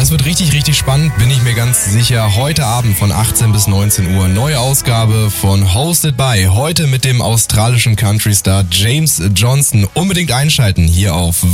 das wird richtig, richtig spannend, bin ich mir ganz sicher. Heute Abend von 18 bis 19 Uhr, neue Ausgabe von Hosted by. Heute mit dem australischen Country-Star James Johnson. Unbedingt einschalten hier auf